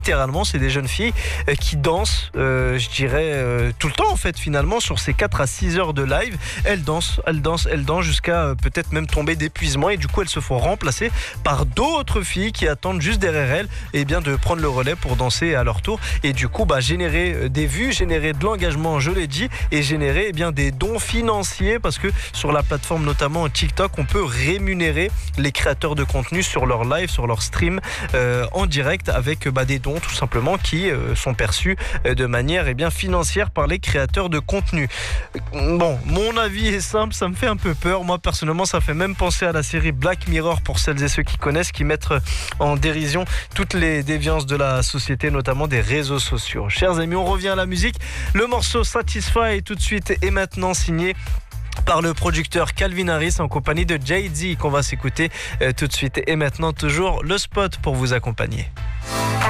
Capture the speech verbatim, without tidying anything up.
Littéralement, c'est des jeunes filles euh, qui dansent, euh, je dirais, euh, tout le temps en fait, finalement, sur ces quatre à six heures de live. Elles dansent, elles dansent, elles dansent jusqu'à euh, peut-être même tomber d'épuisement et du coup, elles se font remplacer par d'autres filles qui attendent juste derrière elles et bien, de prendre le relais pour danser à leur tour et du coup, bah, générer euh, des vues, générer de l'engagement, je l'ai dit, et générer eh bien, des dons financiers parce que sur la plateforme, notamment TikTok, on peut rémunérer les créateurs de contenu sur leur live, sur leur stream euh, en direct avec bah, des dons tout simplement qui euh, sont perçus euh, de manière eh bien, financière par les créateurs de contenu. Bon, mon avis est simple, ça me fait un peu peur. Moi personnellement, ça fait même penser à la série Black Mirror pour celles et ceux qui connaissent, qui mettent en dérision toutes les déviances de la société, notamment des réseaux sociaux. Chers amis, on revient à la musique. Le morceau Satisfy tout de suite est maintenant signé par le producteur Calvin Harris en compagnie de Jay-Z qu'on va s'écouter euh, tout de suite. Et maintenant toujours le spot pour vous accompagner.